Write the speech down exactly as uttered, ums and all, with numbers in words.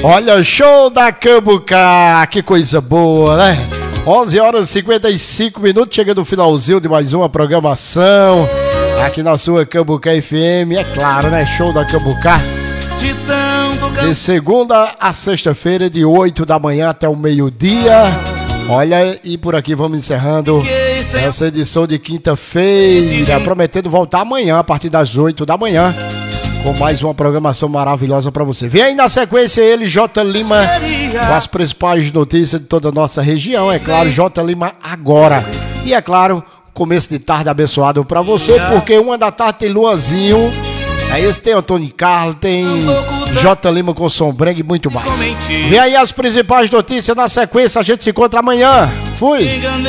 Olha, show da Cambucá, que coisa boa, né? onze horas e cinquenta e cinco minutos, chegando no finalzinho de mais uma programação aqui na sua Cambucá F M, é claro, né? Show da Cambucá. De segunda a sexta-feira, de oito da manhã até o meio-dia. Olha, e por aqui vamos encerrando essa edição de quinta-feira, prometendo voltar amanhã a partir das oito da manhã com mais uma programação maravilhosa pra você. Vem aí na sequência ele, J. Lima, com as principais notícias de toda a nossa região. É claro, J. Lima agora. E é claro, começo de tarde abençoado pra você, porque uma da tarde tem Luanzinho. Aí esse tem Antônio Carlos, tem J. Lima com Sombrengue e muito mais. Vem aí as principais notícias na sequência, a gente se encontra amanhã. Fui!